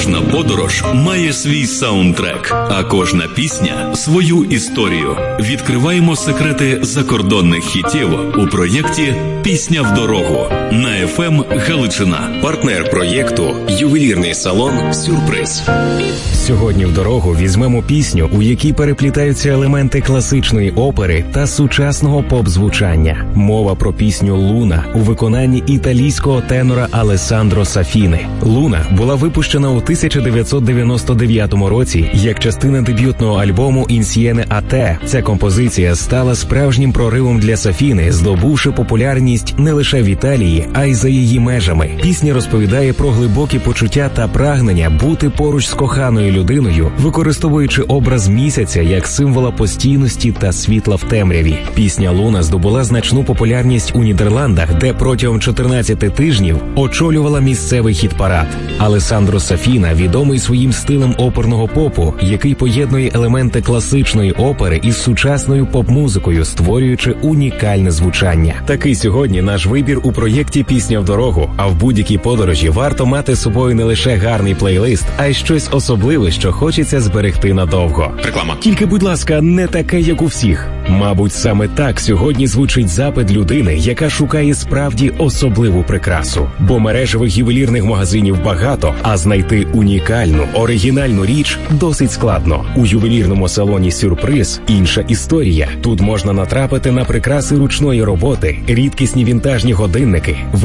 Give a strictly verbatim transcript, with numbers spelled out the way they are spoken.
Кожна подорож має свій саундтрек, а кожна пісня – свою історію. Відкриваємо секрети закордонних хітів у проєкті «Пісня в дорогу» на еф ем Галичина. Партнер проєкту – ювелірний салон «Сюрприз». Сьогодні в дорогу візьмемо пісню, у якій переплітаються елементи класичної опери та сучасного поп-звучання. Мова про пісню «Луна» у виконанні італійського тенора Алессандро Сафіни. «Луна» була випущена у тисяча дев'ятсот дев'яносто дев'ятому році як частина дебютного альбому «Інсієне а те». Ця композиція стала справжнім проривом для Сафіни, здобувши популярність не лише в Італії, а й за її межами. Пісня розповідає про глибокі почуття та прагнення бути поруч з коханою людиною, використовуючи образ місяця як символа постійності та світла в темряві. Пісня «Луна» здобула значну популярність у Нідерландах, де протягом чотирнадцяти тижнів очолювала місцевий хіт-парад. Алессандро Сафіна відомий своїм стилем оперного попу, який поєднує елементи класичної опери із сучасною поп-музикою, створюючи унікальне звучання. Такий сьогодні наш вибір у проєкті «Пісня в дорогу», а в будь-якій подорожі варто мати з собою не лише гарний плейлист, а й щось особливе, що хочеться зберегти надовго. Реклама. Тільки, будь ласка, не таке, як у всіх. Мабуть, саме так сьогодні звучить запит людини, яка шукає справді особливу прикрасу. Бо мережевих ювелірних магазинів багато, а знайти унікальну, оригінальну річ досить складно. У ювелірному салоні «Сюрприз» інша історія. Тут можна натрапити на прикраси ручної роботи, рідкісні вінтажні годинники,